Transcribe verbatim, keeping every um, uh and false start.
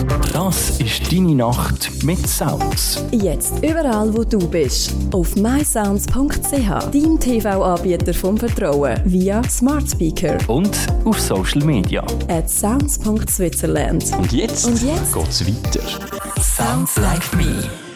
Das ist deine Nacht mit Sounds. Jetzt überall, wo du bist. Auf my sounds punkt c h, dein T V-Anbieter vom Vertrauen, via Smart Speaker. Und auf Social Media. At sounds punkt switzerland. Und jetzt, Und jetzt geht's weiter. Sounds like me.